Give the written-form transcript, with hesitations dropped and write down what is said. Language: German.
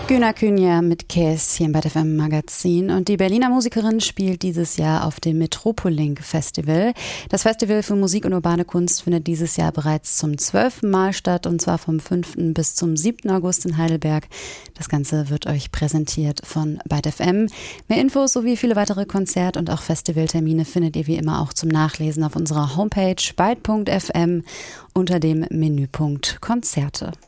Güner Künja mit Käs hier im Bad FM Magazin, und die Berliner Musikerin spielt dieses Jahr auf dem Metropoliink Festival. Das Festival für Musik und urbane Kunst findet dieses Jahr bereits zum 12. Mal statt, und zwar vom 5. bis zum 7. August in Heidelberg. Das Ganze wird euch präsentiert von Bad FM. Mehr Infos sowie viele weitere Konzert- und auch Festivaltermine findet ihr wie immer auch zum Nachlesen auf unserer Homepage byte.fm unter dem Menüpunkt Konzerte.